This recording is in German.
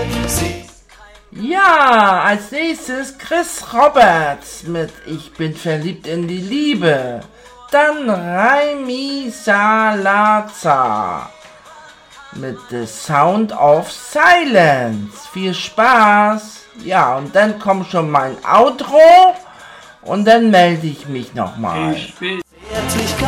Ja, als nächstes Chris Roberts mit Ich bin verliebt in die Liebe. Dann Raimi Salazar mit The Sound of Silence. Viel Spaß. Ja, und dann kommt schon mein Outro und dann melde ich mich nochmal.